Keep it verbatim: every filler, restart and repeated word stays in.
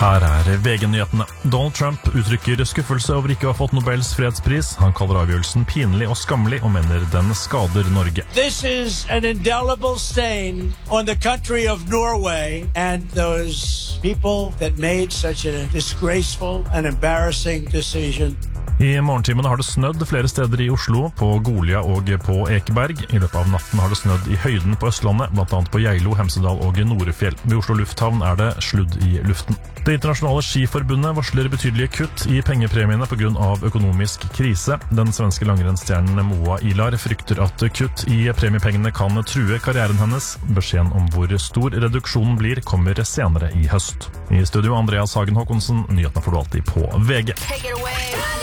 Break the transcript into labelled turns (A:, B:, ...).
A: Her er V G-nyhetene. Donald Trump uttrykker skuffelse over ikke å ha fått Nobels fredspris. Han kaller avgjørelsen pinlig og skammelig og mener den skader Norge.
B: This is an indelible stain on the country of Norway and those people that made such a disgraceful and embarrassing decision.
A: I morgentimene har det snødd flere steder i Oslo, på Golia og på Ekeberg. I løpet av natten har det snødd i høyden på Østlandet, blant annet på Geilo, Hemsedal og Norefjell. Ved Oslo lufthavn er det sludd i luften. Det internasjonale skiforbundet varsler betydelige kutt i pengepremiene på grunn av økonomisk krise. Den svenske langrennsstjernen Moa Ilar frykter at kutt i premiepengene kan true karrieren hennes. Beskjeden om hvor stor reduksjonen blir kommer senere i høst. I studio Andreas Hagen Håkonsen, nyhetene får du alltid på V G.
C: Take it away.